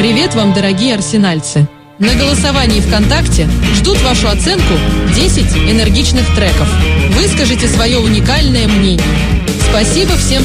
Привет вам, дорогие арсенальцы! На голосовании ВКонтакте ждут вашу оценку 10 энергичных треков. Выскажите свое уникальное мнение. Спасибо всем